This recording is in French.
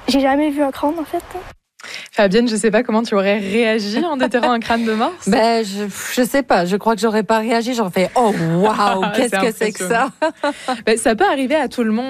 J'ai jamais vu un crâne, en fait. Fabienne, je sais pas comment tu aurais réagi en déterrant un crâne de morse. Je sais pas. Je crois que j'aurais pas réagi. J'aurais fait oh waouh, qu'est-ce que c'est que ça. Ça peut arriver à tout le monde.